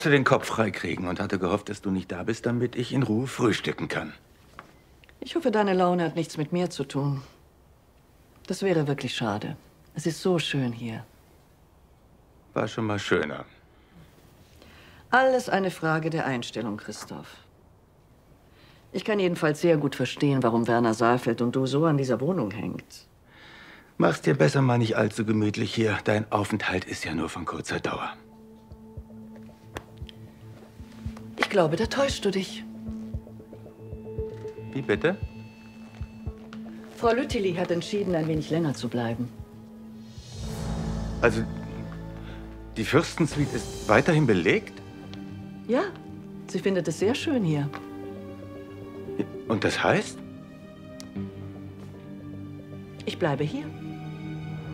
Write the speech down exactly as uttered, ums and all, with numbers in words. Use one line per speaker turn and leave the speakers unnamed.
den Kopf freikriegen und hatte gehofft, dass du nicht da bist, damit ich in Ruhe frühstücken kann.
Ich hoffe, deine Laune hat nichts mit mir zu tun. Das wäre wirklich schade. Es ist so schön hier.
War schon mal schöner.
Alles eine Frage der Einstellung, Christoph. Ich kann jedenfalls sehr gut verstehen, warum Werner Saalfeld und du so an dieser Wohnung hängt.
Mach's dir besser mal nicht allzu gemütlich hier. Dein Aufenthalt ist ja nur von kurzer Dauer.
Ich glaube, da täuschst du dich.
Wie bitte?
Frau Lüttili hat entschieden, ein wenig länger zu bleiben.
Also, die Fürstensuite ist weiterhin belegt?
Ja, sie findet es sehr schön hier.
Und das heißt?
Ich bleibe hier.